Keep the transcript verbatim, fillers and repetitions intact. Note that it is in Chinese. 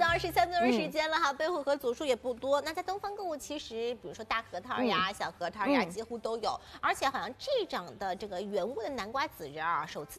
到二十三分钟时间了哈，备货和组数也不多。那在东方购物，其实比如说大核桃呀、嗯、小核桃呀，几乎都有。而且好像这种的这个原物的南瓜籽仁啊，首次